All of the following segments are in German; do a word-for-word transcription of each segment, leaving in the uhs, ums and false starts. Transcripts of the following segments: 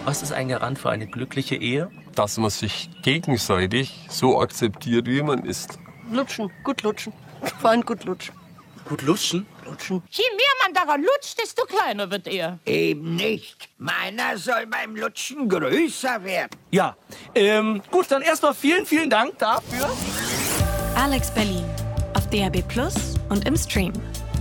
Was ist ein Garant für eine glückliche Ehe? Dass man sich gegenseitig so akzeptiert, wie man ist. Lutschen, gut lutschen. Vor allem gut lutschen. Gut lutschen? Lutschen. Je mehr man daran lutscht, desto kleiner wird er. Eben nicht. Meiner soll beim Lutschen größer werden. Ja, ähm, gut, dann erstmal vielen, vielen Dank dafür. Alex Berlin auf D A B Plus und im Stream.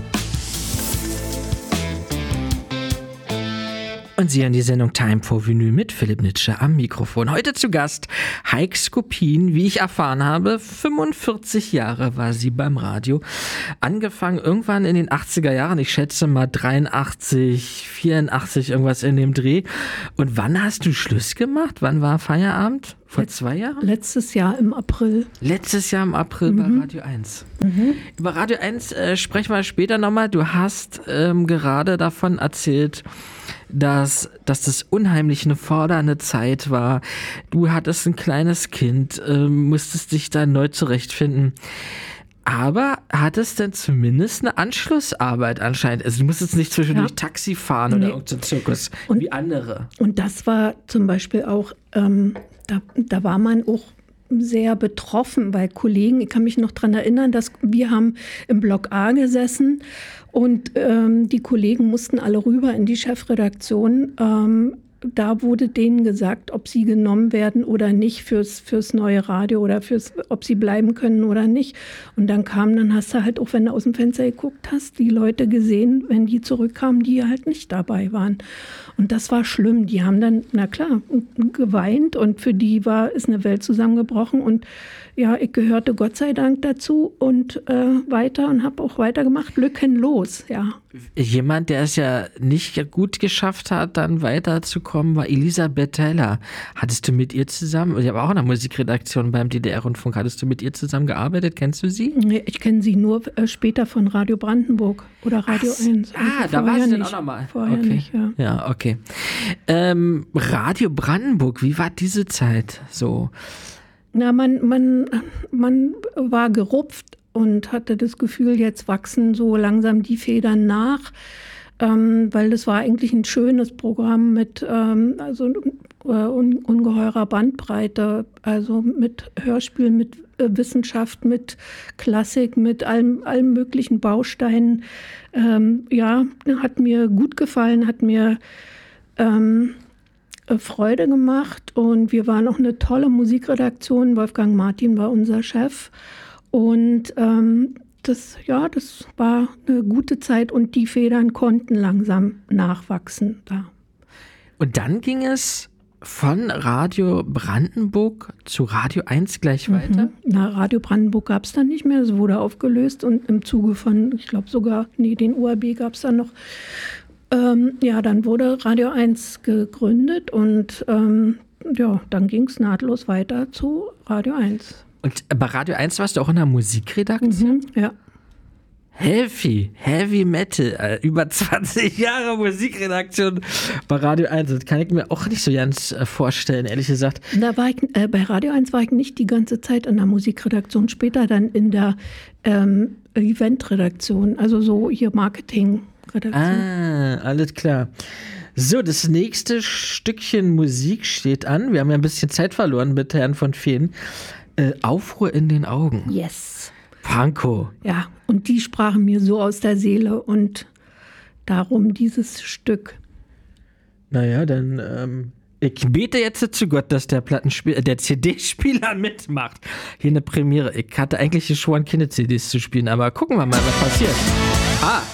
Und Sie an die Sendung Time for Vinyl mit Philipp Nitsche am Mikrofon. Heute zu Gast Heike Skopin. Wie ich erfahren habe, fünfundvierzig Jahre war sie beim Radio. Angefangen irgendwann in den achtziger Jahren, ich schätze mal dreiundachtzig, vierundachtzig, irgendwas in dem Dreh. Und wann hast du Schluss gemacht? Wann war Feierabend? Vor zwei Jahren? Letztes Jahr im April. Letztes Jahr im April mhm. bei Radio eins. Mhm. Über Radio eins äh, sprechen wir später nochmal. Du hast ähm, gerade davon erzählt, dass, dass das unheimlich eine fordernde Zeit war. Du hattest ein kleines Kind, ähm, musstest dich da neu zurechtfinden. Aber hattest denn zumindest eine Anschlussarbeit anscheinend? Also du musstest nicht zwischendurch ja. Taxi fahren oder nee. irgendein Zirkus und, wie andere. Und das war zum Beispiel auch, ähm, da, da war man auch sehr betroffen, weil Kollegen, ich kann mich noch daran erinnern, dass wir haben im Block A gesessen und ähm, die Kollegen mussten alle rüber in die Chefredaktion. Ähm, da wurde denen gesagt, ob sie genommen werden oder nicht fürs, fürs neue Radio oder fürs, ob sie bleiben können oder nicht. Und dann kam, dann hast du halt auch, wenn du aus dem Fenster geguckt hast, die Leute gesehen, wenn die zurückkamen, die halt nicht dabei waren. Und das war schlimm. Die haben dann, na klar, geweint und für die war, ist eine Welt zusammengebrochen. Und ja, ich gehörte Gott sei Dank dazu und äh, weiter und habe auch weitergemacht, lückenlos, ja. Jemand, der es ja nicht gut geschafft hat, dann weiterzukommen, war Elisabeth Teller. Hattest du mit ihr zusammen, ich habe auch in der Musikredaktion beim D D R-Rundfunk, hattest du mit ihr zusammen gearbeitet? Kennst du sie? Nee, ich kenne sie nur äh, später von Radio Brandenburg oder Radio Ach, eins. Ah, da war sie dann auch nochmal. Vorher okay. nicht, ja. Ja, okay. Ähm, Radio Brandenburg, wie war diese Zeit so? Na, man, man, man war gerupft und hatte das Gefühl, jetzt wachsen so langsam die Federn nach, ähm, weil das war eigentlich ein schönes Programm mit ähm, also äh, un, ungeheurer Bandbreite, also mit Hörspiel, mit äh, Wissenschaft, mit Klassik, mit allen, allen möglichen Bausteinen. Ähm, ja, hat mir gut gefallen, hat mir ähm, Freude gemacht und wir waren auch eine tolle Musikredaktion. Wolfgang Martin war unser Chef und ähm, das, ja, das war eine gute Zeit und die Federn konnten langsam nachwachsen da. Und dann ging es von Radio Brandenburg zu Radio eins gleich weiter? Mhm. Na, Radio Brandenburg gab es dann nicht mehr, es wurde aufgelöst und im Zuge von, ich glaube sogar, nee, den U A B gab es dann noch. Ähm, ja, dann wurde Radio eins gegründet und ähm, ja, dann ging es nahtlos weiter zu Radio eins. Und bei Radio eins warst du auch in der Musikredaktion? Mhm, ja. Heavy, Heavy Metal, äh, über zwanzig Jahre Musikredaktion bei Radio eins. Das kann ich mir auch nicht so ganz äh, vorstellen, ehrlich gesagt. Da war ich, äh, bei Radio eins war ich nicht die ganze Zeit in der Musikredaktion, später dann in der ähm, Eventredaktion, also so hier Marketing. Redaktion. Ah, alles klar. So, das nächste Stückchen Musik steht an. Wir haben ja ein bisschen Zeit verloren mit Herrn von Feen. Äh, Aufruhr in den Augen. Yes. Pankow. Ja, und die sprachen mir so aus der Seele und darum dieses Stück. Naja, dann ähm, ich bete jetzt zu Gott, dass der Plattenspiel, der C D-Spieler mitmacht. Hier eine Premiere. Ich hatte eigentlich schon keine C Ds zu spielen, aber gucken wir mal, was passiert. Ah,